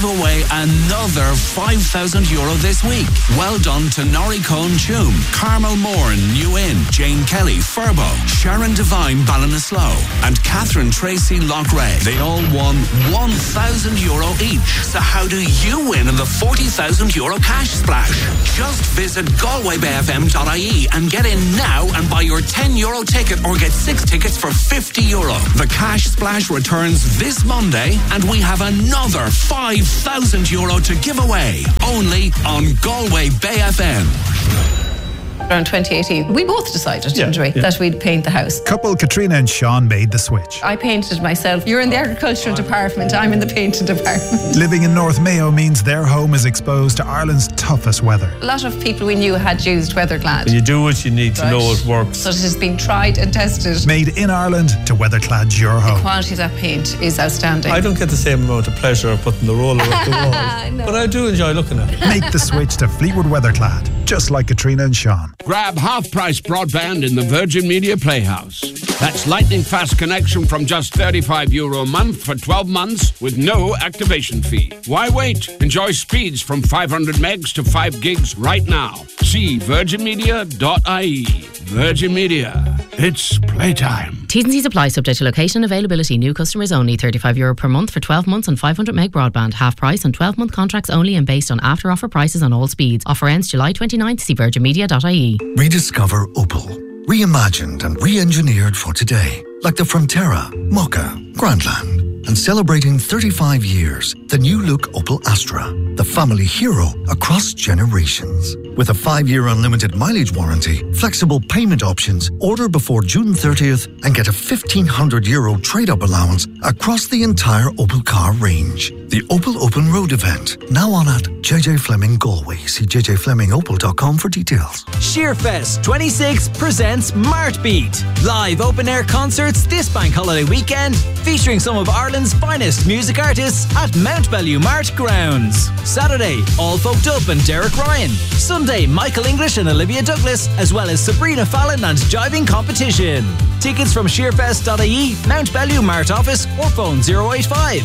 give away another €5,000 this week. Well done to Norrie Cohn Toome, Carmel Moore, New Inn, Jane Kelly, Furbo, Sharon Devine, Ballinasloe, and Catherine Tracy Lochray. They all won €1,000 each. So how do you win in the €40,000 cash splash? Just visit GalwayBayFM.ie and get in now and buy your €10 ticket or get 6 tickets for €50. The cash splash returns this Monday and we have another €5,000 to give away. Only on Galway Bay FM. Around 2018, we both decided, didn't we, that we'd paint the house. Couple Katrina and Sean made the switch. I painted myself. You're in the agricultural department, I'm in the painting department. Living in North Mayo means their home is exposed to Ireland's toughest weather. A lot of people we knew had used Weatherclad. You do what you need to know it works. So it has been tried and tested. Made in Ireland to Weatherclad your home. The quality of that paint is outstanding. I don't get the same amount of pleasure of putting the roller up the wall, No. but I do enjoy looking at it. Make the switch to Fleetwood Weatherclad, just like Katrina and Sean. Grab half-price broadband in the Virgin Media Playhouse. That's lightning-fast connection from just €35 a month for 12 months with no activation fee. Why wait? Enjoy speeds from 500 megs to 5 gigs right now. See virginmedia.ie. Virgin Media. It's playtime. T's and C's apply, subject to location and availability. New customers only. €35 per month for 12 months on 500 meg broadband. Half price on 12-month contracts only and based on after-offer prices on all speeds. Offer ends July 29th. See virginmedia.ie. Rediscover Opel. Reimagined and re-engineered for today. Like the Frontera, Mokka, Grandland. And celebrating 35 years, the new look Opel Astra. The family hero across generations. With a 5-year unlimited mileage warranty, flexible payment options, order before June 30th and get a €1,500 trade-up allowance across the entire Opel car range. The Opel Open Road event, now on at JJ Fleming Galway. See jjflemingopel.com for details. Sheerfest 26 presents Martbeat. Live open-air concerts this bank holiday weekend, featuring some of Ireland's finest music artists at Mount Bellew Mart grounds. Saturday, All Folked Up and Derek Ryan. Sunday, Michael English and Olivia Douglas, as well as Sabrina Fallon and Jiving Competition. Tickets from sheerfest.ie, Mount Bellew Mart office, or phone 085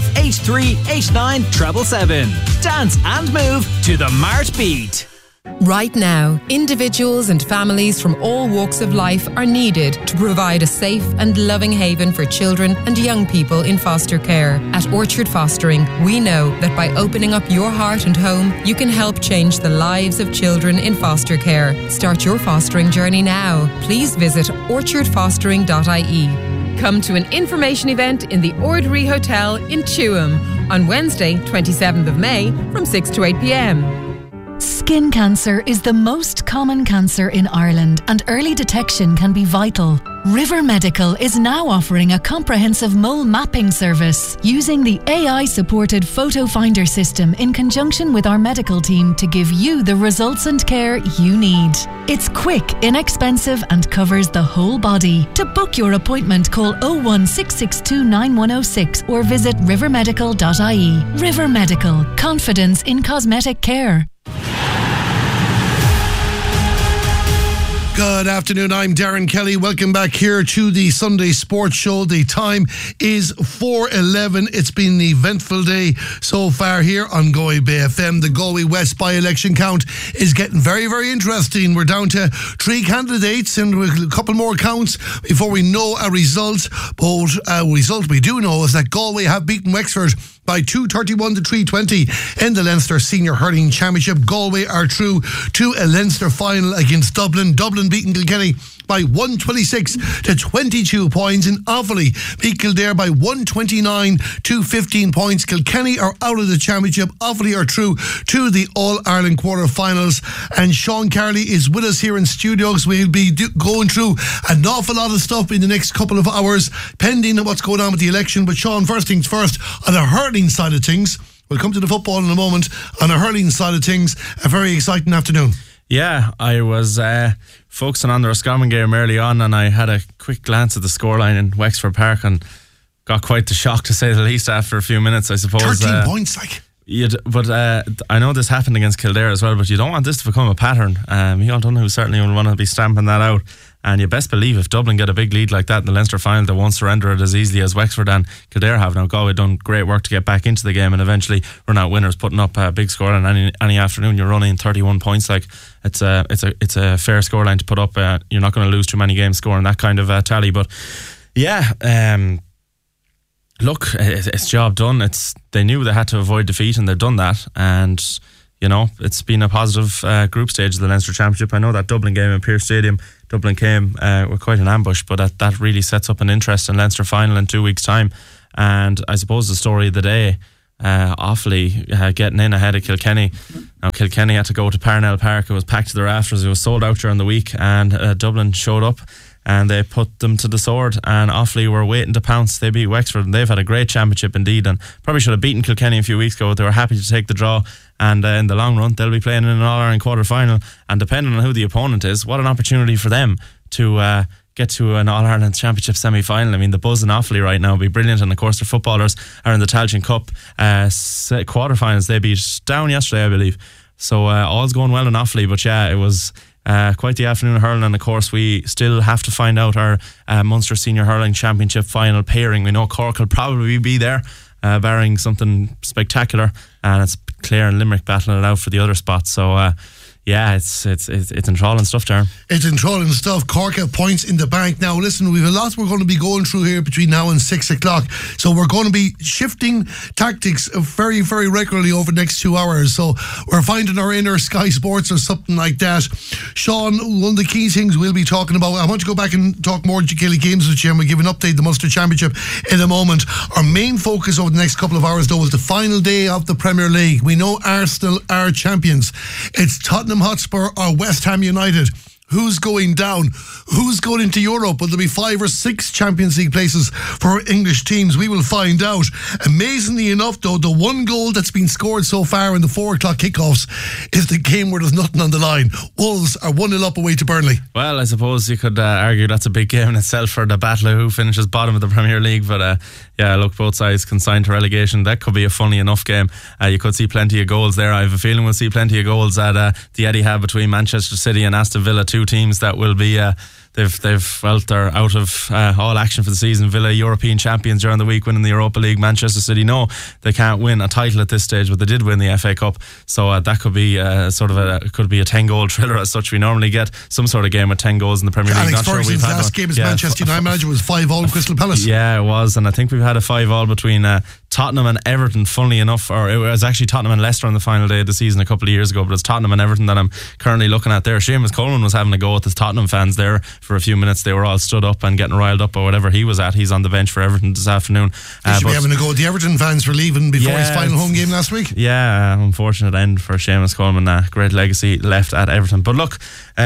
8389 777. Dance and move to the Martbeat. Right now, individuals and families from all walks of life are needed to provide a safe and loving haven for children and young people in foster care. At Orchard Fostering, we know that by opening up your heart and home, you can help change the lives of children in foster care. Start your fostering journey now. Please visit orchardfostering.ie. Come to an information event in the Ordery Hotel in Tuam on Wednesday, 27th of May from 6 to 8 p.m. Skin cancer is the most common cancer in Ireland and early detection can be vital. River Medical is now offering a comprehensive mole mapping service using the AI-supported Photo Finder system in conjunction with our medical team to give you the results and care you need. It's quick, inexpensive and covers the whole body. To book your appointment, call 01662 9106 or visit rivermedical.ie. River Medical. Confidence in cosmetic care. Good afternoon, I'm Darren Kelly. Welcome back here to the Sunday Sports Show. The time is 4:11. It's been an eventful day so far here on Galway Bay FM. The Galway West by-election count is getting very, very interesting. We're down to 3 candidates and a couple more counts before we know a result. But a result we do know is that Galway have beaten Wexford by 231 to 320 in the Leinster Senior Hurling Championship. Galway are through to a Leinster final against Dublin. Dublin beaten Kilkenny by 126 to 22 points, and Offaly beat Kildare by 129 to 15 points. Kilkenny are out of the championship. Offaly are through to the All-Ireland quarter-finals, and Sean Carley is with us here in studios. We'll be going through an awful lot of stuff in the next couple of hours, pending on what's going on with the election. But Sean, first things first, on the hurling side of things, we'll come to the football in a moment. On the hurling side of things, a very exciting afternoon. Yeah, I was focusing on the Roscommon game early on, and I had a quick glance at the scoreline in Wexford Park and got quite the shock, to say the least, after a few minutes, I suppose. 13 points, like. But I know this happened against Kildare as well, but you don't want this to become a pattern. Micheál Donoghue certainly will want to be stamping that out. And you best believe if Dublin get a big lead like that in the Leinster final, they won't surrender it as easily as Wexford and Kildare have. Now Galway done great work to get back into the game and eventually run out winners, putting up a big score. And any afternoon you're running 31 points. Like it's a fair scoreline to put up. You're not going to lose too many games scoring that kind of tally. But yeah, look, it's job done. They knew they had to avoid defeat and they've done that. And it's been a positive group stage of the Leinster Championship. I know that Dublin game in Pearse Stadium, Dublin came with quite an ambush, but that really sets up an interest in Leinster final in 2 weeks' time. And I suppose the story of the day, Offaly getting in ahead of Kilkenny. Now Kilkenny had to go to Parnell Park. It was packed to the rafters. It was sold out during the week, and Dublin showed up and they put them to the sword, and Offaly were waiting to pounce. They beat Wexford and they've had a great championship indeed, and probably should have beaten Kilkenny a few weeks ago, but they were happy to take the draw. And in the long run they'll be playing in an All-Ireland quarter-final, and depending on who the opponent is, what an opportunity for them to get to an All-Ireland Championship semi-final. I mean, the buzz in Offaly right now will be brilliant, and of course their footballers are in the Tailteann Cup quarter-finals. They beat Down yesterday, I believe, so all's going well in Offaly. But yeah, it was quite the afternoon of hurling, and of course we still have to find out our Munster Senior Hurling Championship final pairing. We know Cork will probably be there, barring something spectacular, and it's Clare and Limerick battling it out for the other spot. So yeah, it's enthralling stuff, Darren. It's enthralling stuff. Cork have points in the bank. Now listen, we've a lot we're going to be going through here between now and 6 o'clock, so we're going to be shifting tactics very, very regularly over the next 2 hours. So we're finding our inner Sky Sports or something like that. Sean, one of the key things we'll be talking about, I want to go back and talk more Gaelic games with you, and we'll give an update the Munster Championship in a moment. Our main focus over the next couple of hours though is the final day of the Premier League. We know Arsenal are champions. It's Tottenham Hotspur or West Ham United. Who's going down? Who's going into Europe? Will there be 5 or 6 Champions League places for English teams? We will find out. Amazingly enough though, the one goal that's been scored so far in the 4 o'clock kickoffs is the game where there's nothing on the line. Wolves are 1-0 up away to Burnley. Well, I suppose you could argue that's a big game in itself for the battle of who finishes bottom of the Premier League, but yeah, look, both sides consigned to relegation. That could be a funny enough game. You could see plenty of goals there. I have a feeling we'll see plenty of goals at the Etihad between Manchester City and Aston Villa, two teams that will be they're out of all action for the season. Villa European champions during the week, winning the Europa League. Manchester City, no, they can't win a title at this stage, but they did win the FA Cup, so that could be could be a 10-goal thriller as such. We normally get some sort of game with 10 goals in the Premier League. Alex Ferguson's last game is Manchester United manager was 5-5 Crystal Palace. Yeah, it was, and I think we've had a 5-5 between Tottenham and Everton, funnily enough, or it was actually Tottenham and Leicester on the final day of the season a couple of years ago, but it's Tottenham and Everton that I'm currently looking at there. Seamus Coleman was having a go at the Tottenham fans there for a few minutes. They were all stood up and getting riled up or whatever he was at. He's on the bench for Everton this afternoon. He should be having a go at the Everton fans for leaving before his final home game last week. Yeah, unfortunate end for Seamus Coleman. Great legacy left at Everton. But look,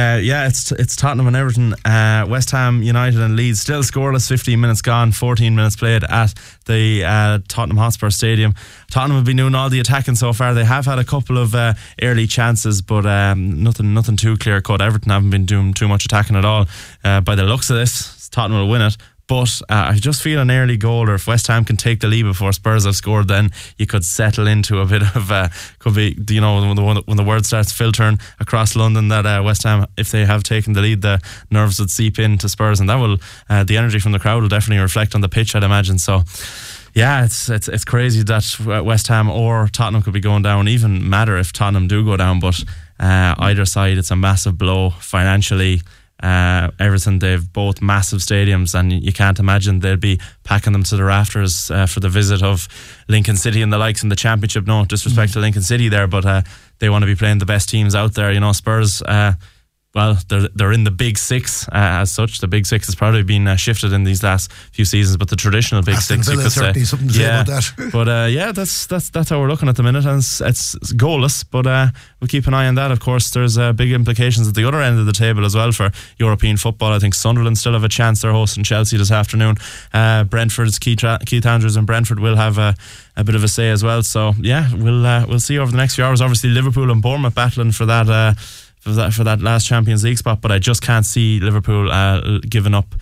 it's Tottenham and Everton. West Ham United and Leeds still scoreless. 15 minutes gone, 14 minutes played at the Tottenham Hotspur Stadium. Tottenham have been doing all the attacking so far. They have had a couple of early chances, but nothing too clear cut. Everton haven't been doing too much attacking at all. By the looks of this, Tottenham will win it. But I just feel an early goal, or if West Ham can take the lead before Spurs have scored, then you could settle into a bit of could be, you know, when the word starts filtering across London that West Ham, if they have taken the lead, the nerves would seep into Spurs, and that will the energy from the crowd will definitely reflect on the pitch, I'd imagine. So yeah, it's crazy that West Ham or Tottenham could be going down. Even matter if Tottenham do go down, but either side, it's a massive blow financially. Everton, they've both massive stadiums, and you can't imagine they'll be packing them to the rafters for the visit of Lincoln City and the likes in the Championship. No disrespect to Lincoln City there, but they want to be playing the best teams out there. You know, Spurs, well, they're in the Big Six as such. The Big Six has probably been shifted in these last few seasons, but the traditional Big Aston Six, Villa, you could say. Something to say about that. But yeah, that's how we're looking at the minute, and it's goalless. But we'll keep an eye on that. Of course, there's big implications at the other end of the table as well for European football. I think Sunderland still have a chance. They're hosting Chelsea this afternoon. Brentford's Keith Andrews and Brentford will have a bit of a say as well. So yeah, we'll see over the next few hours. Obviously, Liverpool and Bournemouth battling for that. For that last Champions League spot, but I just can't see Liverpool giving up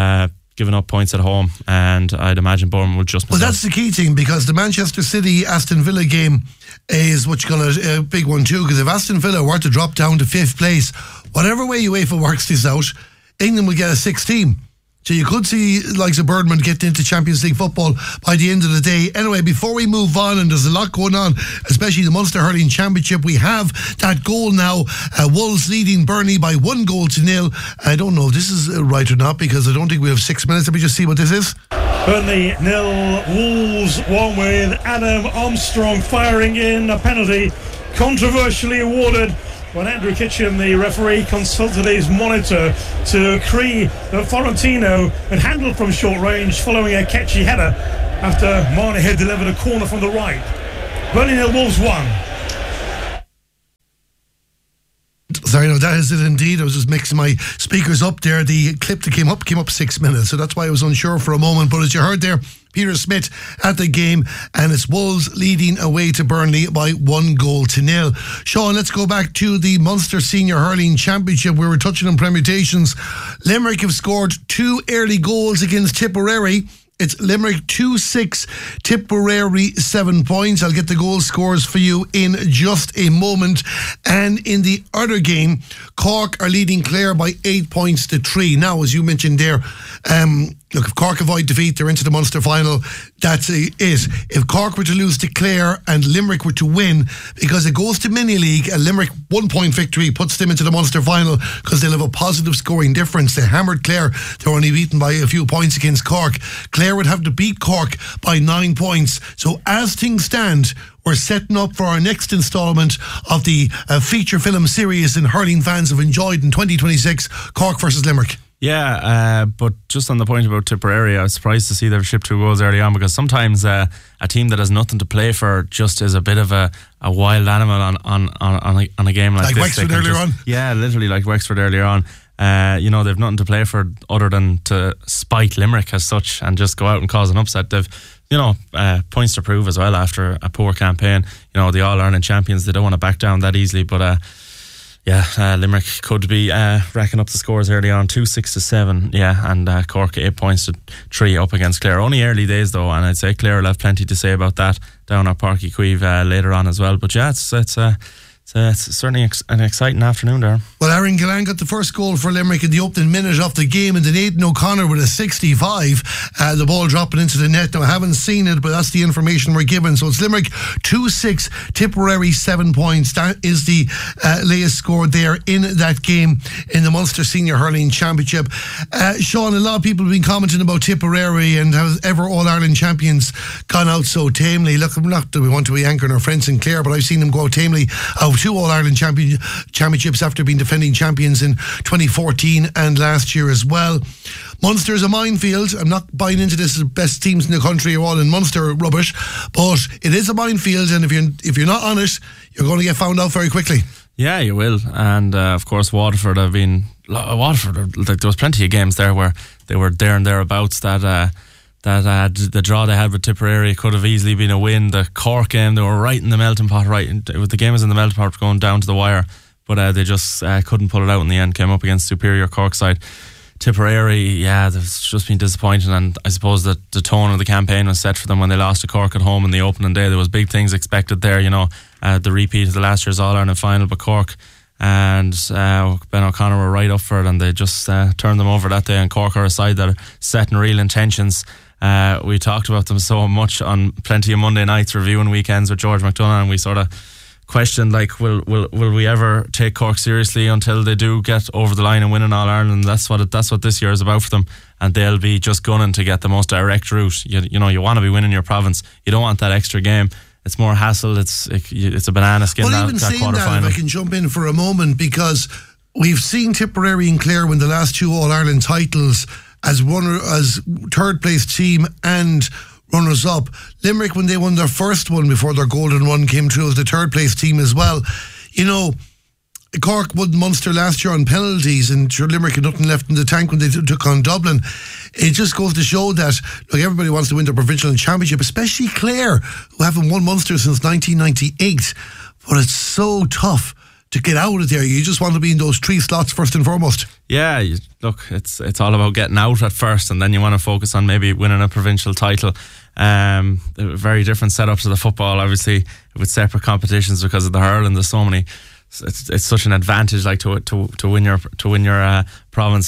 points at home, and I'd imagine Bournemouth will just. Well, that's the key thing, because the Manchester City Aston Villa game is what you call a big one too. Because if Aston Villa were to drop down to 5th place, whatever way UEFA works this out, England will get a 6th team. So you could see likes of Birdman getting into Champions League football by the end of the day. Anyway, before we move on, and there's a lot going on, especially the Munster Hurling Championship, we have that goal now. Wolves leading Burnley by 1-0. I don't know if this is right or not, because I don't think we have 6 minutes. Let me just see what this is. Burnley 0, Wolves 1, with Adam Armstrong firing in a penalty, controversially awarded when Andrew Kitchen, the referee, consulted his monitor to agree that Florentino had handled from short range following a catchy header after Marnie had delivered a corner from the right. Burnley 0, Wolves 1. Sorry, no, that is it indeed. I was just mixing my speakers up there. The clip that came up 6 minutes, so that's why I was unsure for a moment. But as you heard there, Peter Smith at the game, and it's Wolves leading away to Burnley by 1-0. Sean, let's go back to the Munster Senior Hurling Championship. We were touching on permutations. Limerick have scored 2 early goals against Tipperary. It's Limerick 2-6, Tipperary 7 points. I'll get the goal scores for you in just a moment. And in the other game, Cork are leading Clare by 8 points to 3. Now, as you mentioned there, look, if Cork avoid defeat, they're into the Munster final. That's it. If Cork were to lose to Clare and Limerick were to win, because it goes to mini-league, a Limerick 1 point victory puts them into the Munster final because they'll have a positive scoring difference. They hammered Clare. They're only beaten by a few points against Cork. Clare would have to beat Cork by 9 points. So as things stand, we're setting up for our next instalment of the feature film series and hurling fans have enjoyed in 2026, Cork versus Limerick. Yeah, but just on the point about Tipperary, I was surprised to see they've shipped 2 goals early on, because sometimes a team that has nothing to play for just is a bit of a wild animal on a game like this. Wexford earlier on? Yeah, literally like Wexford earlier on. They've nothing to play for other than to spite Limerick as such and just go out and cause an upset. They've points to prove as well after a poor campaign. The All-Ireland champions, they don't want to back down that easily, but Limerick could be racking up the scores early on, 2-6-7, and Cork 8 points to 3 up against Clare. Only early days though, and I'd say Clare will have plenty to say about that down at Páirc Uí Chaoimh later on as well. But it's certainly an exciting afternoon there. Well, Aaron Gillan got the first goal for Limerick in the opening minute of the game, and then Aidan O'Connor with a 65. The ball dropping into the net. Now, I haven't seen it, but that's the information we're given. So it's Limerick 2-6, Tipperary 7 points. That is the latest score there in that game in the Munster Senior Hurling Championship. Sean, a lot of people have been commenting about Tipperary and how ever All-Ireland champions gone out so tamely. Look, not that we want to be anchoring our friends in Clare, but I've seen them go out tamely out 2 All-Ireland championships after being defending champions in 2014 and last year as well. Munster is a minefield. I'm not buying into this as the best teams in the country are all in Munster rubbish, but it is a minefield, and if you're not on it, you're going to get found out very quickly. Yeah, you will. And of course Waterford have been there was plenty of games there where they were there and thereabouts. That the draw they had with Tipperary could have easily been a win. The Cork game, they were right in the melting pot, the game was in the melting pot going down to the wire, but they just couldn't pull it out in the end. Came up against superior Cork side. Tipperary, they've just been disappointing, and I suppose that the tone of the campaign was set for them when they lost to Cork at home in the opening day. There was big things expected there, the repeat of the last year's All-Ireland final, but Cork and Ben O'Connor were right up for it, and they just turned them over that day. And Cork are a side that are setting real intentions. We talked about them so much on plenty of Monday nights reviewing weekends with George McDonough, and we sort of questioned, will we ever take Cork seriously until they do get over the line and win an All-Ireland? That's what this year is about for them, and they'll be just gunning to get the most direct route. You want to be winning your province. You don't want that extra game. It's more hassle. It's a banana skin. Well, even saying that, if I can jump in for a moment, because we've seen Tipperary and Clare win the last 2 All-Ireland titles as third place team and runners up. Limerick, when they won their first one before their golden one came through, as the third place team as well. Cork won Munster last year on penalties, and sure, Limerick had nothing left in the tank when they took on Dublin. It just goes to show that everybody wants to win their provincial championship, especially Clare, who haven't won Munster since 1998. But it's so tough to get out of there. You just want to be in those 3 slots first and foremost. Yeah, it's all about getting out at first, and then you want to focus on maybe winning a provincial title. Very different setup to the football, obviously, with separate competitions because of the hurling. There's so many. It's such an advantage, to win your province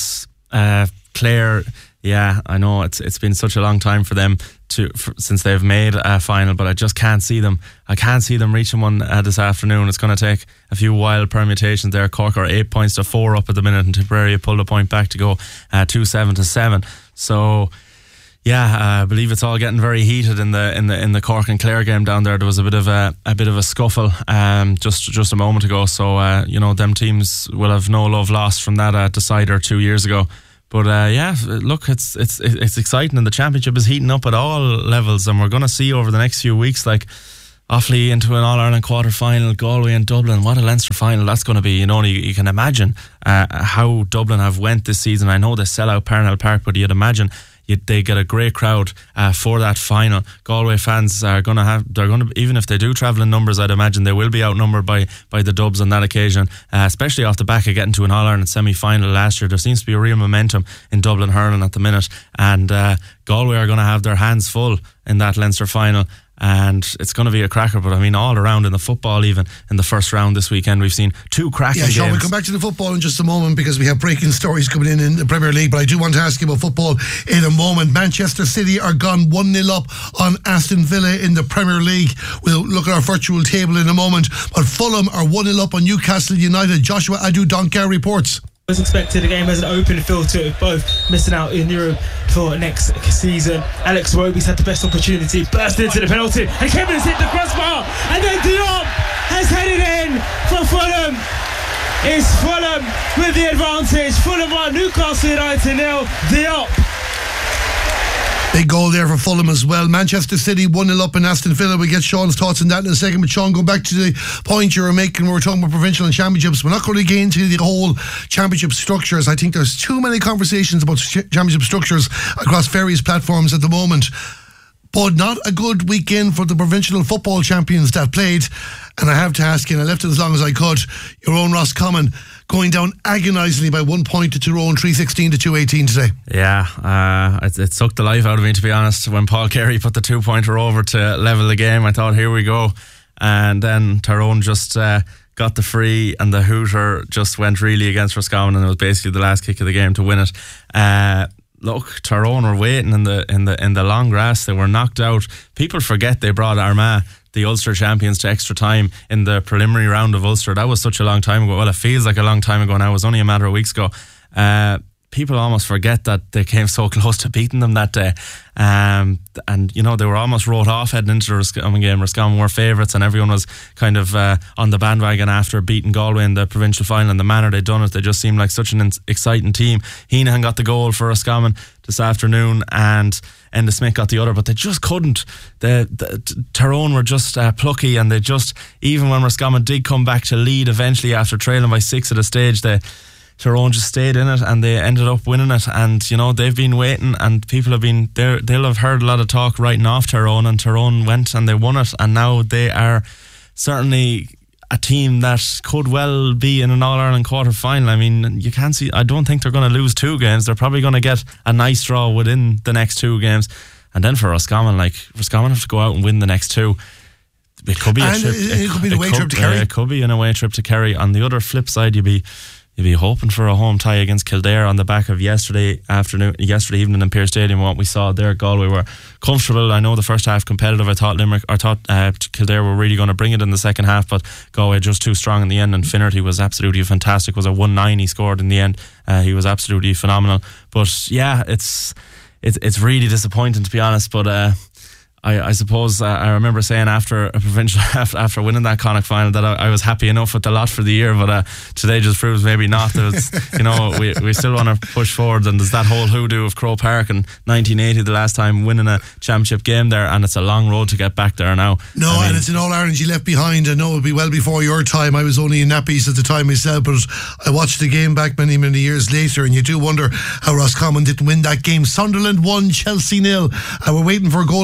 Clare, yeah, I know it's been such a long time for them since they've made a final, but I just can't see them. I can't see them reaching one this afternoon. It's going to take a few wild permutations there. Cork are 8 points to 4 up at the minute, and Tipperary pulled a point back to go 2-7 to 7. So yeah, I believe it's all getting very heated in the Cork and Clare game down there. There was a bit of a scuffle just a moment ago. So them teams will have no love lost from that decider 2 years ago. But look, it's exciting, and the championship is heating up at all levels, and we're going to see over the next few weeks, like Offaly into an All-Ireland quarter-final, Galway and Dublin. What a Leinster final that's going to be. You can imagine how Dublin have went this season. I know they sell out Parnell Park, but you'd imagine they get a great crowd for that final. Galway fans are going to even if they do travel in numbers, I'd imagine they will be outnumbered by the Dubs on that occasion, especially off the back of getting to an All-Ireland semi-final last year. There seems to be a real momentum in Dublin hurling at the minute, and Galway are going to have their hands full in that Leinster final. And it's going to be a cracker. But I mean, all around in the football, even in the first round this weekend, we've seen 2 cracking games. Sean, we'll come back to the football in just a moment because we have breaking stories coming in the Premier League. But I do want to ask you about football in a moment. Manchester City are gone 1-0 up on Aston Villa in the Premier League. We'll look at our virtual table in a moment. But Fulham are 1-0 up on Newcastle United. Joshua Adu-Donkar reports. As expected, the game has an open field to it, both missing out in Europe for next season. Alex Iwobi's had the best opportunity, burst into the penalty, and Kevin's hit the crossbar, and then Diop has headed in for Fulham. It's Fulham with the advantage. Fulham 1, Newcastle United 0. Diop. Big goal there for Fulham as well. Manchester City 1-0 up in Aston Villa. We'll get Sean's thoughts on that in a second. But Sean, go back to the point you were making when we were talking about provincial and championships. We're not going to get into the whole championship structures. I think there's too many conversations about championship structures across various platforms at the moment. But not a good weekend for the provincial football champions that played. And I have to ask you, and I left it as long as I could, your own Roscommon going down agonisingly by 1 point to Tyrone, 3-16 to 2-18 today. Yeah, it sucked the life out of me, to be honest. When Paul Carey put the 2-pointer over to level the game, I thought, here we go. And then Tyrone just got the free, and the hooter just went really against Roscommon, and it was basically the last kick of the game to win it. Look, Tyrone were waiting in the long grass. They were knocked out. People forget they brought Armagh, the Ulster champions, to extra time in the preliminary round of Ulster. That was such a long time ago. Well, it feels like a long time ago now. It was only a matter of weeks ago. People almost forget that they came so close to beating them that day. And they were almost wrote off heading into the Roscommon game. Roscommon were favourites, and everyone was kind of on the bandwagon after beating Galway in the provincial final. And the manner they'd done it, they just seemed like such an exciting team. Heenan got the goal for Roscommon this afternoon, and Enda Smith got the other, but they just couldn't. The Tyrone were just plucky, and they just, even when Roscommon did come back to lead eventually after trailing by 6 at a stage, Tyrone just stayed in it, and they ended up winning it. And they've been waiting, and people have been there. They'll have heard a lot of talk writing off Tyrone, and Tyrone went and they won it, and now they are certainly a team that could well be in an All-Ireland quarter-final. I mean, you can't see, I don't think they're going to lose 2 games. They're probably going to get a nice draw within the next 2 games. And then for Roscommon, Roscommon have to go out and win the next 2. It could be a trip. It could be an away trip to Kerry. It could be an away trip to Kerry. On the other flip side, you'd be hoping for a home tie against Kildare on the back of yesterday evening in Pearse Stadium. What we saw there, Galway were comfortable. I know the first half competitive. I thought Kildare were really going to bring it in the second half, but Galway just too strong in the end. And Finnerty was absolutely fantastic. It was a 1-9 he scored in the end. He was absolutely phenomenal. But yeah, it's really disappointing, to be honest. But I suppose I remember saying after a provincial after winning that Connacht final that I was happy enough with the lot for the year, but today just proves maybe not. That we still want to push forward, and there's that whole hoodoo of Croke Park in 1980, the last time winning a championship game there, and it's a long road to get back there now. And it's an All-Ireland you left behind. I know it'll be well before your time. I was only in nappies at the time myself, but I watched the game back many years later, and you do wonder how Roscommon didn't win that game. Sunderland 1, Chelsea 0. We're waiting for a goal alert to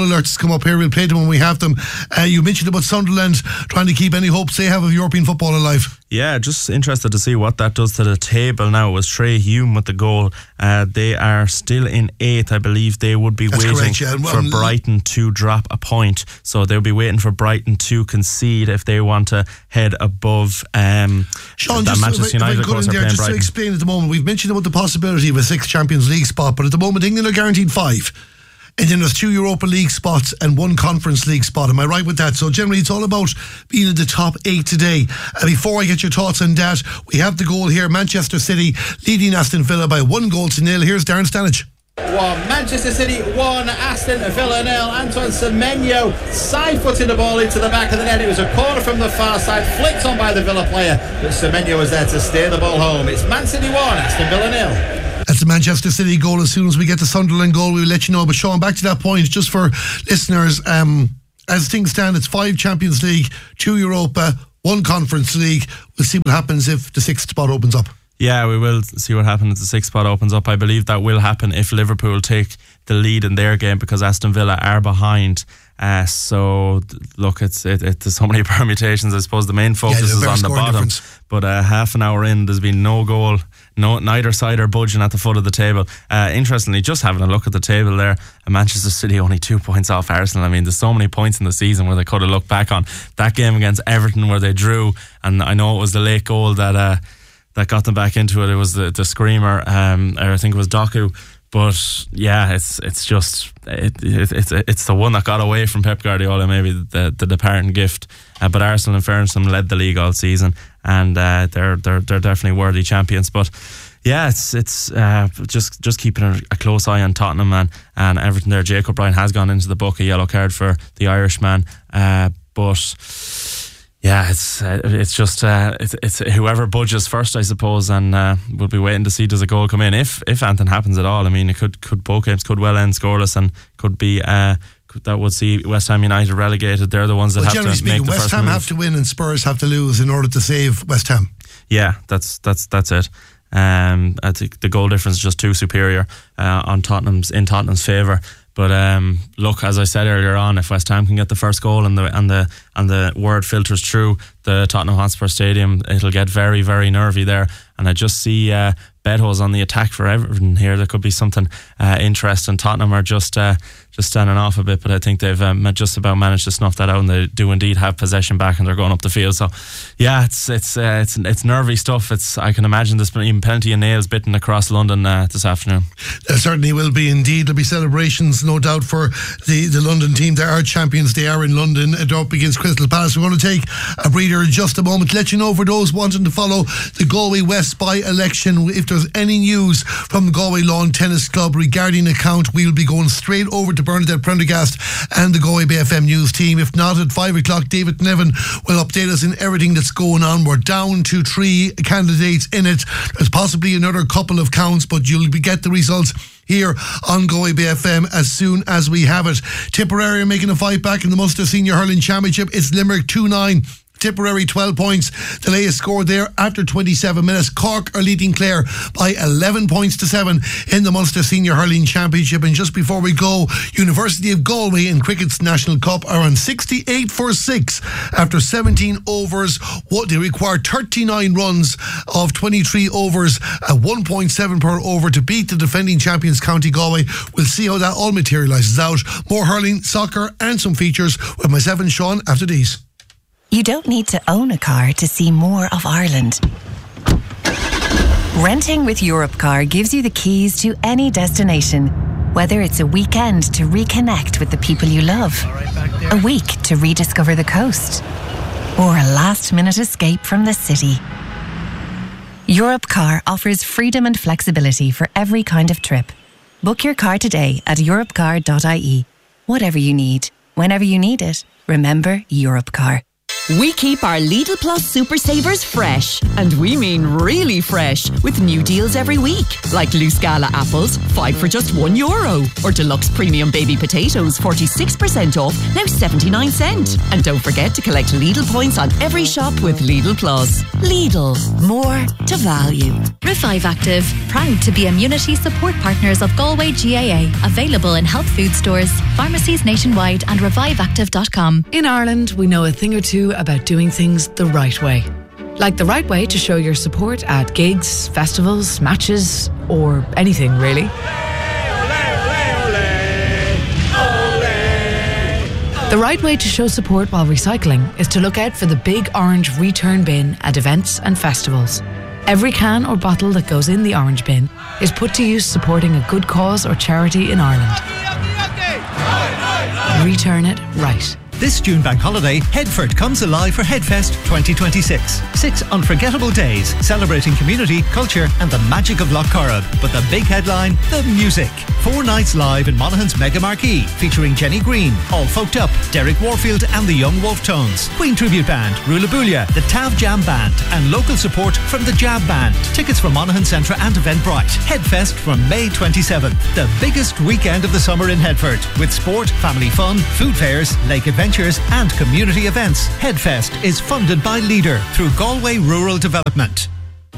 come up here. We'll play them when we have them. You mentioned about Sunderland trying to keep any hopes they have of European football alive. Yeah, just interested to see what that does to the table now. It was Trey Hume with the goal. They are still in 8th. I believe they would be waiting for Brighton to drop a point. So they'll be waiting for Brighton to concede if they want to head above Sean, Manchester United. Just to explain at the moment, we've mentioned about the possibility of a 6th Champions League spot, but at the moment England are guaranteed 5. And then there's 2 Europa League spots and 1 Conference League spot. Am I right with that? So generally it's all about being in the top 8 today. And before I get your thoughts on that, we have the goal here. Manchester City leading Aston Villa by 1-0. Here's Darren Stanage. 1 Manchester City 1 Aston Villa 0. Antoine Semenyo side-footing the ball into the back of the net. It was a corner from the far side, flicked on by the Villa player, but Semenyo was there to steer the ball home. It's Man City 1 Aston Villa 0. That's the Manchester City goal. As soon as we get the Sunderland goal, we'll let you know. But Sean, back to that point, just for listeners, as things stand, it's 5 Champions League, 2 Europa, 1 Conference League. We'll see what happens if the 6th spot opens up. Yeah, we will see what happens if the 6th spot opens up. I believe that will happen if Liverpool take the lead in their game, because Aston Villa are behind. So look, there's so many permutations. I suppose the main focus is on the bottom. But half an hour in, there's been no goal. Neither side are budging at the foot of the table. Interestingly, just having a look at the table there, Manchester City only 2 points off Arsenal. I mean, there's so many points in the season where they could have looked back on that game against Everton where they drew, and I know it was the late goal that got them back into it. It was the screamer, or I think it was Doku. But yeah, it's the one that got away from Pep Guardiola, maybe the departing gift. But Arsenal, in fairness, led the league all season, and they're definitely worthy champions. But yeah, it's just keeping a close eye on Tottenham and everything there. Jacob Ryan has gone into the book, a yellow card for the Irishman, but. Yeah, it's whoever budges first, I suppose, and we'll be waiting to see does a goal come in if anything happens at all. I mean, it could both games could well end scoreless, and could be that would see West Ham United relegated. They're the ones that have to make the West first Ham move. have to win and Spurs have to lose in order to save West Ham. Yeah, that's it. I think the goal difference is just too superior in Tottenham's favour. But look, as I said earlier on, if West Ham can get the first goal and the word filters through the Tottenham Hotspur Stadium, it'll get very, very nervy there. And I just see Bedhoes on the attack for Everton here. There could be something interesting. Tottenham are just standing off a bit, but I think they've just about managed to snuff that out, and they do indeed have possession back, and they're going up the field. So yeah, it's nervy stuff. I can imagine there's been even plenty of nails bitten across London this afternoon. There certainly will be indeed. There'll be celebrations, no doubt, for the London team. They are champions. They are in London. They're up against Crystal Palace. We're going to take a breather in just a moment to let you know, for those wanting to follow the Galway West by-election, if there's any news from the Galway Lawn Tennis Club regarding account, we'll be going straight over to Bernadette Prendergast and the Galway Bay FM News team. If not, at 5 o'clock, David Nevin will update us in everything that's going on. We're down to 3 candidates in it. There's possibly another couple of counts, but you'll get the results here on Galway Bay FM as soon as we have it. Tipperary are making a fight back in the Munster Senior Hurling Championship. It's Limerick 2-9. Tipperary 12 points. The latest score there after 27 minutes. Cork are leading Clare by 11 points to 7 in the Munster Senior Hurling Championship. And just before we go, University of Galway in Cricket's National Cup are on 68 for 6 after 17 overs. They require 39 runs of 23 overs at 1.7 per over to beat the defending champions County Galway. We'll see how that all materialises out. More hurling, soccer and some features with myself and Sean after these. You don't need to own a car to see more of Ireland. Renting with Europcar gives you the keys to any destination, whether it's a weekend to reconnect with the people you love, a week to rediscover the coast, or a last-minute escape from the city. Europcar offers freedom and flexibility for every kind of trip. Book your car today at europcar.ie. Whatever you need, whenever you need it, remember Europcar. We keep our Lidl Plus Super Savers fresh, and we mean really fresh, with new deals every week, like loose Gala apples, 5 for just €1, or deluxe premium baby potatoes, 46% off, now 79 cent. And don't forget to collect Lidl points on every shop with Lidl Plus. Lidl, more to value. Revive Active, proud to be immunity support partners of Galway GAA, available in health food stores, pharmacies nationwide and reviveactive.com. In Ireland, we know a thing or two about doing things the right way. Like the right way to show your support at gigs, festivals, matches, or anything really. The right way to show support while recycling is to look out for the big orange return bin at events and festivals. Every can or bottle that goes in the orange bin is put to use supporting a good cause or charity in Ireland. Return it right. This June bank holiday, Headford comes alive for Headfest 2026. 6 unforgettable days celebrating community, culture and the magic of Lough Corrib. But the big headline, the music. 4 nights live in Monaghan's Mega Marquee, featuring Jenny Green, All Folked Up, Derek Warfield and the Young Wolf Tones, Queen Tribute Band, Rulabulia, the Tav Jam Band and local support from the Jab Band. Tickets from Monaghan Centre and Eventbrite. Headfest from May 27th. The biggest weekend of the summer in Headford, with sport, family fun, food fairs, lake adventures and community events. Headfest is funded by Leader through Galway Rural Development.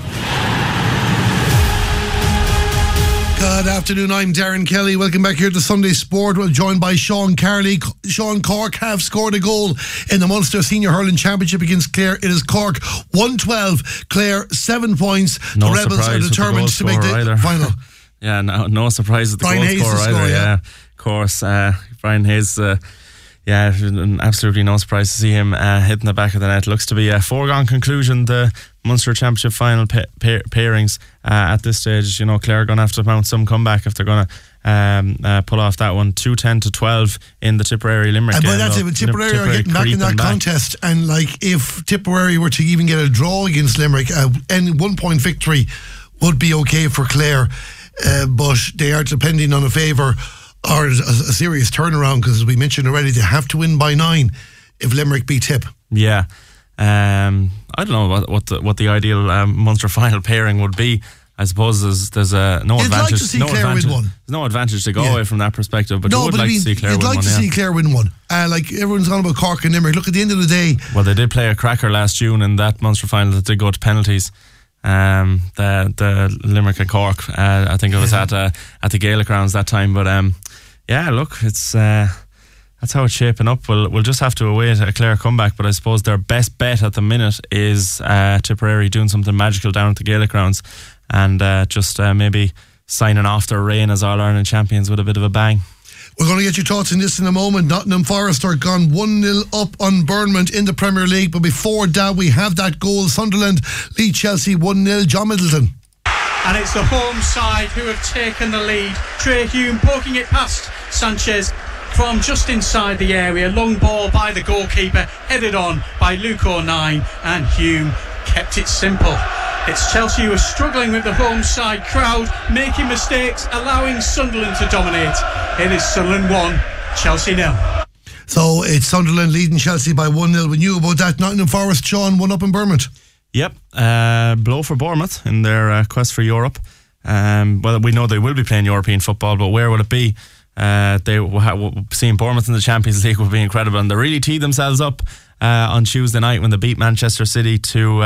Good afternoon, I'm Darren Kelly. Welcome back here to Sunday Sport. We're joined by Sean Carley. Sean, Cork have scored a goal in the Munster Senior Hurling Championship against Clare. It is Cork 112, Clare 7 points. No, the Rebels are determined to make the final. Yeah, no surprise at the Brian goal Hayes scorer either. Yeah, of course. Brian Hayes, absolutely no surprise to see him hitting the back of the net. Looks to be a foregone conclusion, the Munster Championship final pairings at this stage. You know, Clare are going to have to mount some comeback if they're going to pull off that one. 2-10 to 12 in the Tipperary Limerick game. But that's it. Tipperary are getting back in that contest, and like if Tipperary were to even get a draw against Limerick, any 1 point victory would be okay for Clare. But they are depending on a favour or a serious turnaround, because as we mentioned already, they have to win by 9 if Limerick beat Tip. Yeah. I don't know what the ideal Munster final pairing would be. I suppose there's no advantage. Like to see Clare win one. There's no advantage to Galway from that perspective, but you would like to see Clare win one. You'd like to see Clare win one. Like everyone's on about Cork and Limerick. Look, at the end of the day, well, they did play a cracker last June in that Munster final that did go to penalties. The Limerick and Cork. I think it was at the Gaelic grounds that time. But look, it's that's how it's shaping up. We'll just have to await a Clare comeback. But I suppose their best bet at the minute is Tipperary doing something magical down at the Gaelic grounds, and just maybe signing off their reign as All-Ireland champions with a bit of a bang. We're going to get your thoughts on this in a moment. Nottingham Forest are gone 1-0 up on Bournemouth in the Premier League. But before that, we have that goal. Sunderland lead Chelsea 1-0. John Middleton. And it's the home side who have taken the lead. Trey Hume poking it past Sanchez from just inside the area. Long ball by the goalkeeper, headed on by Luke O'Nien, and Hume kept it simple. It's Chelsea who are struggling with the home side crowd, making mistakes, allowing Sunderland to dominate. It is Sunderland 1, Chelsea 0. So it's Sunderland leading Chelsea by 1-0. We knew about that. Nottingham Forest, Sean, 1 up in Bournemouth. Yep, blow for Bournemouth in their quest for Europe. Well, we know they will be playing European football, but where will it be? Seeing Bournemouth in the Champions League would be incredible, and they really teed themselves up on Tuesday night when they beat Manchester City to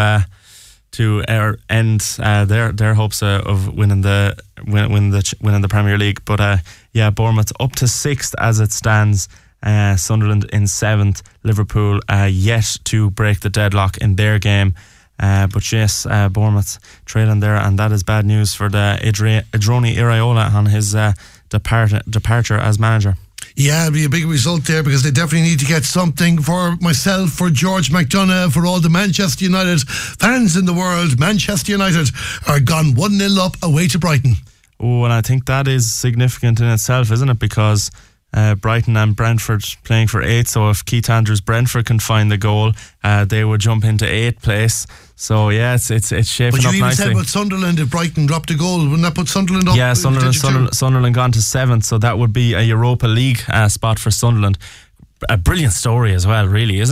end their hopes of winning the Premier League. But Bournemouth up to 6th as it stands. Sunderland in 7th. Liverpool yet to break the deadlock in their game. But yes, Bournemouth trailing there, and that is bad news for the Adroni Iraola on his departure as manager. Yeah, it'll be a big result there, because they definitely need to get something. For myself, for George McDonough, for all the Manchester United fans in the world, Manchester United are gone 1-0 up away to Brighton. Oh, and I think that is significant in itself, isn't it? Because Brighton and Brentford playing for 8th, so if Keith Andrews Brentford can find the goal, they would jump into 8th place. So yeah, it's shaping up nicely. But you even said about Sunderland, if Brighton dropped a goal, wouldn't that put Sunderland up? Yeah, Sunderland gone to 7th, so that would be a Europa League spot for Sunderland. A brilliant story as well, really, isn't it?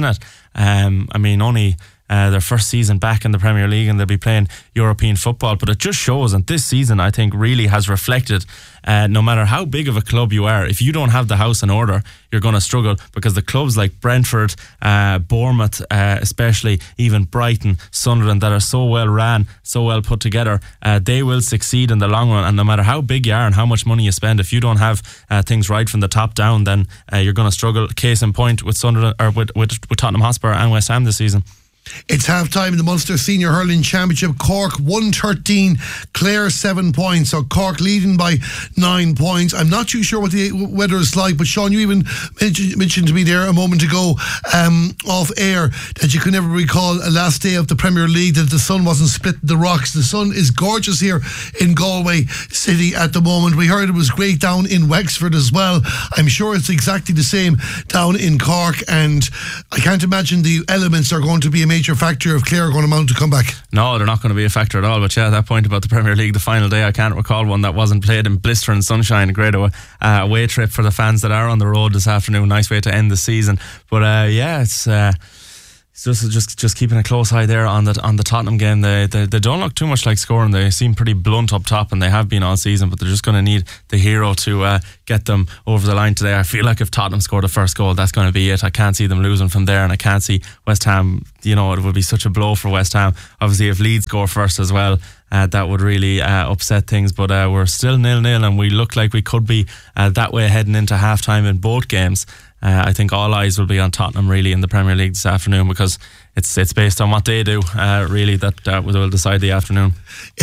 I mean, only their first season back in the Premier League, and they'll be playing European football. But it just shows, and this season I think really has reflected, no matter how big of a club you are, if you don't have the house in order, you're going to struggle, because the clubs like Brentford, Bournemouth, especially, even Brighton, Sunderland, that are so well ran, so well put together, they will succeed in the long run. And no matter how big you are and how much money you spend, if you don't have things right from the top down, then you're going to struggle. Case in point with Sunderland, or with Tottenham Hotspur and West Ham this season. It's half-time in the Munster Senior Hurling Championship. Cork 113, Clare 7 points. So Cork leading by 9 points. I'm not too sure what the weather is like, but Sean, you even mentioned to me there a moment ago off air that you could never recall a last day of the Premier League that the sun wasn't splitting the rocks. The sun is gorgeous here in Galway City at the moment. We heard it was great down in Wexford as well. I'm sure it's exactly the same down in Cork, and I can't imagine the elements are going to be a major factor if Clare are going to mount to come back. No, they're not going to be a factor at all. But yeah, that point about the Premier League, the final day, I can't recall one that wasn't played in blistering sunshine. A great away trip for the fans that are on the road this afternoon. Nice way to end the season. But yeah, it's just keeping a close eye there on the Tottenham game. They don't look too much like scoring. They seem pretty blunt up top, and they have been all season, but they're just going to need the hero to get them over the line today. I feel like if Tottenham score the first goal, that's going to be it. I can't see them losing from there, and I can't see West Ham, it would be such a blow for West Ham. Obviously, if Leeds score first as well, that would really upset things, but we're still 0-0, and we look like we could be that way heading into half-time in both games. I think all eyes will be on Tottenham really in the Premier League this afternoon, because it's based on what they do really that will decide the afternoon.